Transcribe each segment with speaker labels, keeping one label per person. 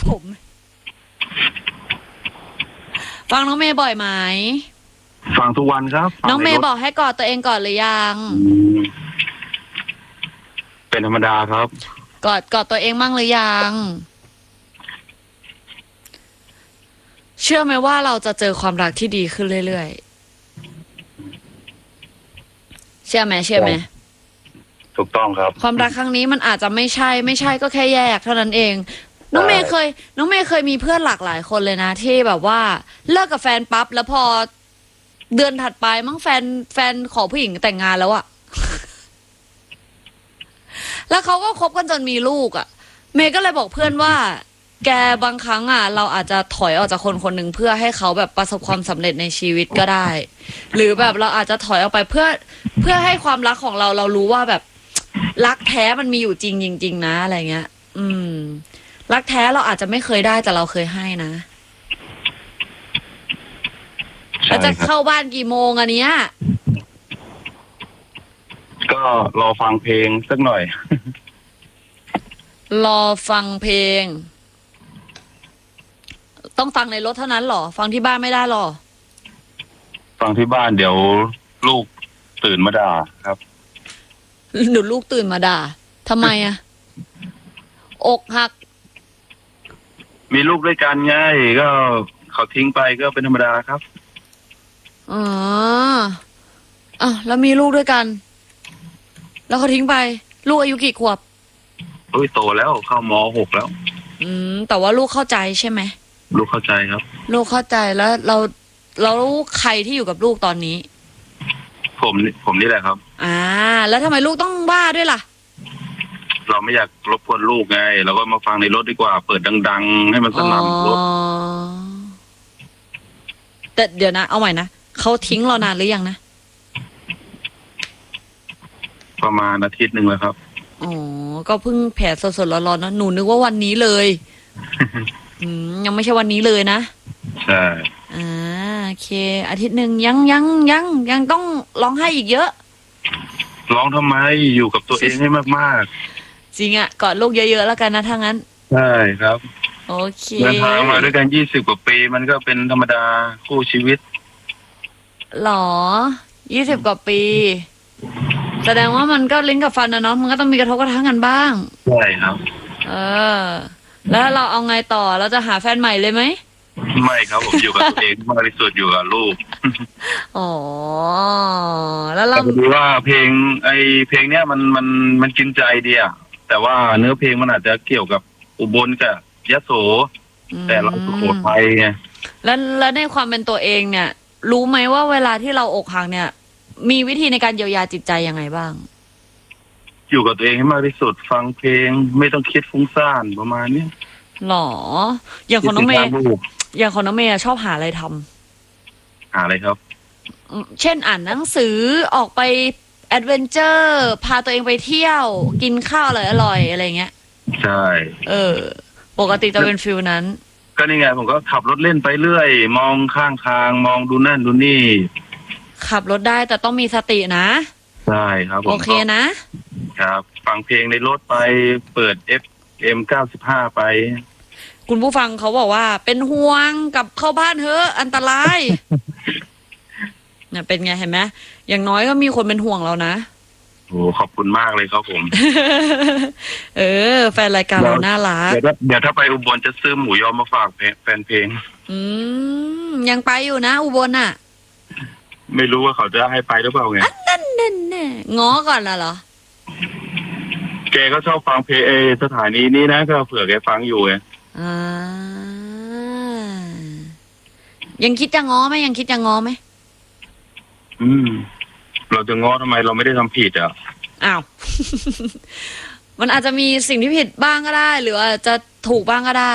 Speaker 1: ผมฟังน้องเมย์บ่อยไหม
Speaker 2: ฟังทุกวันครับ
Speaker 1: น้องเมย์บอกให้กอดตัวเองก่อนหรือยัง
Speaker 2: เป็นธรรมดาครับ
Speaker 1: กอดตัวเองมั่งหรือยังเชื่อไหมว่าเราจะเจอความรักที่ดีขึ้นเรื่อยๆเชื่อไหม
Speaker 2: ถูกต้องครับ
Speaker 1: ความรักครั้งนี้มันอาจจะไม่ใช่ก็แค่แยกเท่านั้นเองน้องเมย์เคยมีเพื่อนหลากหลายคนเลยนะที่แบบว่าเลิกกับแฟนปั๊บแล้วพอเดือนถัดไปมั้งแฟนขอผู้หญิงแต่งงานแล้วอะ แล้วเขาก็คบกันจนมีลูกอะเมย์ก็เลยบอกเพื่อนว่าแกบางครั้งอะเราอาจจะถอยออกจากคนคนหนึ่งเพื่อให้เขาแบบประสบความสำเร็จในชีวิตก็ได้หรือแบบเราอาจจะถอยออกไปเพื่อให้ความรักของเรารู้ว่าแบบรักแท้มันมีอยู่จริงนะอะไรเงี้ยรักแท้เราอาจจะไม่เคยได้แต่เราเคยให้นะแล้วจะเข้าบ้านกี่โมงอันเนี้ย
Speaker 2: ก็รอฟังเพลงสักหน่อย
Speaker 1: รอฟังเพลงต้องฟังในรถเท่านั้นหรอฟังที่บ้านไม่ได้หรอ
Speaker 2: ฟังที่บ้านเดี๋ยวลูกตื่นมาด่าครับ
Speaker 1: หนูลูกตื่นมาด่าทำไมอะอกหัก
Speaker 2: มีลูกด้วยกันไงก็เขาทิ้งไปก็เป็นธรรมดาครับ
Speaker 1: อ๋อแล้วมีลูกด้วยกันแล้วเขาทิ้งไปลูกอายุกี่ขวบ
Speaker 2: โตแล้วเข้าม.6แล้ว
Speaker 1: แต่ว่าลูกเข้าใจใช่ไหม
Speaker 2: ลูกเข้าใจครับ
Speaker 1: ลูกเข้าใจแล้วเราใครที่อยู่กับลูกตอนนี้
Speaker 2: ผมนี่แหละครับ
Speaker 1: แล้วทำไมลูกต้องบ้าด้วยล่ะ
Speaker 2: เราไม่อยากรบกวนลูกไงเราก็มาฟังในรถดีกว่าเปิดดังๆให้มันสนั่นรถ
Speaker 1: แต่เดี๋ยวนะเอาใหม่นะเขาทิ้งเรานานหรือยังนะ
Speaker 2: ประมาณอาทิตย์นึงแล้วครับ
Speaker 1: ก็เพิ่งแผลสดๆร้อนๆนะหนูนึกว่าวันนี้เลย ยังไม่ใช่วันนี้เลยนะ
Speaker 2: ใช่
Speaker 1: โอเคอาทิตย์หนึ่งยังต้องร้องไห้อีกเยอะ
Speaker 2: ร้องทำไมอยู่กับตัวเองให้มาก
Speaker 1: ๆจริงกอดลูกเยอะๆแล้วกันนะถ้างั้น
Speaker 2: ใช่ครับ
Speaker 1: โอเค
Speaker 2: เดินทางมาด้วยกัน20 กว่าปีมันก็เป็นธรรมดาคู่ชีวิต
Speaker 1: หรอ20 กว่าปีแสดงว่ามันก็ลิ้นกับฟันนะเนาะมันก็ต้องมีกระทบกระทั่งกันบ้าง
Speaker 2: ใช่ครับ
Speaker 1: แล้วเราเอาไงต่อเราจะหาแฟนใหม่เลยไหม
Speaker 2: ไม่ครับผมอยู่กับตัวเองมากที่สุดอยู่กับลูก
Speaker 1: แล้วเรา
Speaker 2: ดูว่าเพลงเนี้ยมันกินใจดีอะแต่ว่าเนื้อเพลงมันอาจจะเกี่ยวกับอุบลกับยโสแต่เราสุโขทัยไง
Speaker 1: แล้วในความเป็นตัวเองเนี่ยรู้ไหมว่าเวลาที่เราอกหักเนี่ยมีวิธีในการเยียวยาจิตใจยังไงบ้าง
Speaker 2: อยู่กับตัวเองให้มากที่สุดฟังเพลงไม่ต้องคิดฟุ้งซ่านประมาณนี้
Speaker 1: หรออย่างของน้องเมย์ชอบหาอะไรทำ
Speaker 2: หาอะไรครับ
Speaker 1: เช่นอ่านหนังสือออกไปแอดเวนเจอร์พาตัวเองไปเที่ยวกินข้าวอร่อยอะไรเงี้ย
Speaker 2: ใช่
Speaker 1: ปกติจะเป็นฟิลนั้น
Speaker 2: ก็นี่ไงผมก็ขับรถเล่นไปเรื่อยมองข้างทางมองดูนั่นดูนี่
Speaker 1: ขับรถได้แต่ต้องมีสตินะ
Speaker 2: ใช่ครับผม
Speaker 1: โอเคนะครับ
Speaker 2: ฟังเพลงในรถไปเปิด FM 95ไป
Speaker 1: คุณผู้ฟังเขาบอกว่าเป็นห่วงกับเข้าบ้านเถอะอันตรายเนี่ยเป็นไงเห็นไหมอย่างน้อยก็มีคนเป็นห่วงเรานะ
Speaker 2: โอ้ขอบคุณมากเลยครับผม
Speaker 1: แฟนรายการเราน่ารัก
Speaker 2: เดี๋ยวถ้าไปอุบลจะซื้อหมูยอมาฝากแฟนเพลง
Speaker 1: ยังไปอยู่นะอุบลน่ะ
Speaker 2: ไม่รู้ว่าเขาจะให้ไปหรือเปล่าไง
Speaker 1: นั่นง้อก่อนเหรอ
Speaker 2: แกก็ชอบฟังเพลงสถานีนี้นะก็เผื่อแกฟังอยู่ไง
Speaker 1: ยังคิดจะง้อไหม
Speaker 2: เราจะง้อทำไมเราไม่ได้ทำผิด
Speaker 1: อ้าว มันอาจจะมีสิ่งที่ผิดบ้างก็ได้หรืออาจจะถูกบ้างก็ได้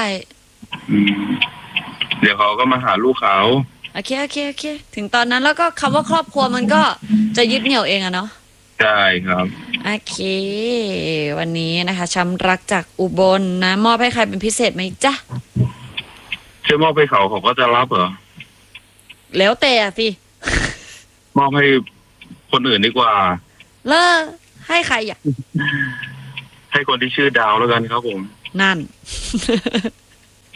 Speaker 2: เดี๋ยวเขาก็มาหาลูกเขา
Speaker 1: โอเคถึงตอนนั้นแล้วก็คำว่าครอบครัวมันก็จะยึดเหนี่ยวเองเนาะ
Speaker 2: ใช่ครับ
Speaker 1: โอเควันนี้นะคะช้ำรักจากอุบลนะมอบให้ใครเป็นพิเศษไหมจ๊ะ
Speaker 2: เชื่อมอบให้เขาก็จะรับเหรอ
Speaker 1: แล้วแต่สิ
Speaker 2: มอบให้คนอื่นดีกว่า
Speaker 1: แล้วให้ใครอ่ะ
Speaker 2: ให้คนที่ชื่อดาวแล้วกันครับผม
Speaker 1: นั่น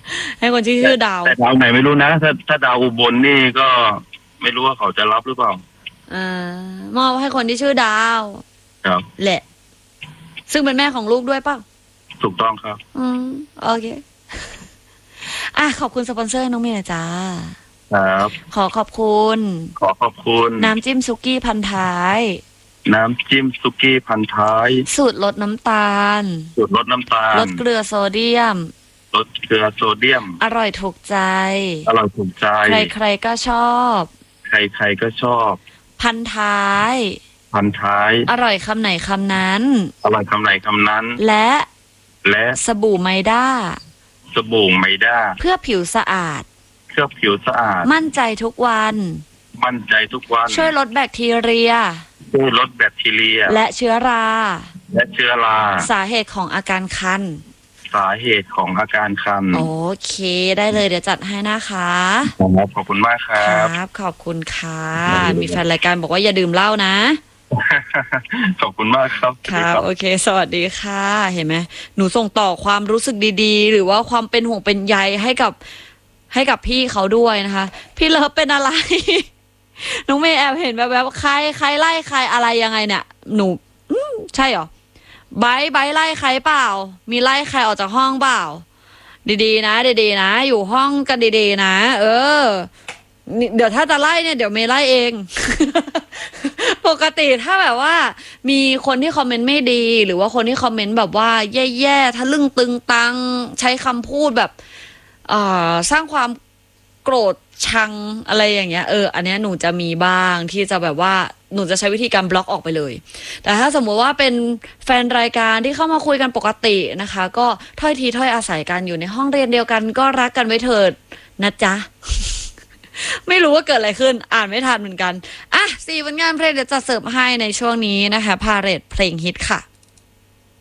Speaker 1: ให้คนชื่อดาว
Speaker 2: แต่ดาวไหนไม่รู้นะถ้าดาวอุบลนี่ก็ไม่รู้ว่าเขาจะรับหรือเปล่า
Speaker 1: มอบให้คนที่ชื่อดาว
Speaker 2: ครับ
Speaker 1: แหละ ซึ่งเป็นแม่ของลูกด้วยป่ะ
Speaker 2: ถูกต้องครับ
Speaker 1: โอเคขอบคุณสปอนเซอร์น้องเมย์นะจ้า
Speaker 2: ครับ
Speaker 1: ขอบคุณ
Speaker 2: ขอบคุณ
Speaker 1: น้ำจิ้มซุกี้พันท้าย
Speaker 2: น้ำจิ้มซุกี้พันท้าย
Speaker 1: สูตรลดน้ำตาล
Speaker 2: สูตรลดน้ำตาล
Speaker 1: ลดเกลือโซเดียม
Speaker 2: ลดเกลือโซเดียม
Speaker 1: อร่อยถูกใจ
Speaker 2: อร่อยถูกใจ
Speaker 1: ใครๆก็ชอบ
Speaker 2: ใครๆก็ชอบ
Speaker 1: พันท้าย
Speaker 2: พันท้าย
Speaker 1: อร่อยคำไหนคำนั้น
Speaker 2: อร่อยคำไหนคำนั้น
Speaker 1: และสบู่ไมด้า
Speaker 2: สบู่ไมด้า
Speaker 1: เพื่อผิวสะอาด
Speaker 2: เคลือบผิวสะอาด
Speaker 1: มั่นใจทุกวัน
Speaker 2: มั่นใจทุกวัน
Speaker 1: ช่วยลดแบคทีเรีย
Speaker 2: ช่วยลดแบคทีเรีย
Speaker 1: และเชื้อรา สาเหตุของอาการคัน
Speaker 2: สาเหตุของอาการคัน
Speaker 1: โอเคได้เลยเดี๋ยวจัดให้นะคะ
Speaker 2: ขอบคุณมากครับ
Speaker 1: ขอบคุณค่ะ มีแฟนรายการบอกว่าอย่าดื่มเหล้านะ
Speaker 2: ขอบคุณมากครับ
Speaker 1: ครับโอเคสวัสดีค่ะเห็นไหมหนูส่งต่อความรู้สึกดีๆ หรือว่าความเป็นห่วงเป็นใยให้กับพี่เขาด้วยนะคะพี่เลิฟเป็นอะไร น้องเมย์แอบเห็นแบบใครไล่ใครอะไรยังไงเนี่ยหนูใช่เหรอไบไล่ใครเปล่ามีไล่ใครออกจากห้องเปล่าดีๆนะดีๆนะอยู่ห้องกันดีๆนะเดี๋ยวถ้าจะไล่เนี่ยเดี๋ยวเมย์ไล่เอง ปกติถ้าแบบว่ามีคนที่คอมเมนต์ไม่ดีหรือว่าคนที่คอมเมนต์แบบว่าแย่ๆทะลึ่งตึงตังใช้คำพูดแบบสร้างความโกรธชังอะไรอย่างเงี้ยอันเนี้ยหนูจะมีบ้างที่จะแบบว่าหนูจะใช้วิธีการบล็อกออกไปเลยแต่ถ้าสมมติว่าเป็นแฟนรายการที่เข้ามาคุยกันปกตินะคะก็ถ้อยทีถ้อยอาศัยกันอยู่ในห้องเรียนเดียวกันก็รักกันไว้เถิดนะจ๊ะ ไม่รู้ว่าเกิดอะไรขึ้นอ่านไม่ทันเหมือนกัน4ผลงานเพลงเดี๋ยวจะเสิร์ฟให้ในช่วงนี้นะคะพาเรทเพลงฮิตค่ะ